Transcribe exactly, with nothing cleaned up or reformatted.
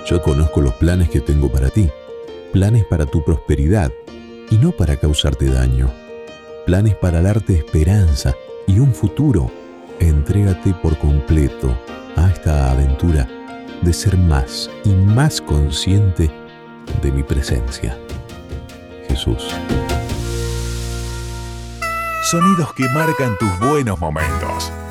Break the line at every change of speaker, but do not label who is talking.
Yo conozco los planes que tengo para ti, planes para tu prosperidad y no para causarte daño, planes para darte esperanza y un futuro. Entrégate por completo a esta aventura de ser más y más consciente de mi presencia. Jesús.
Sonidos que marcan tus buenos momentos.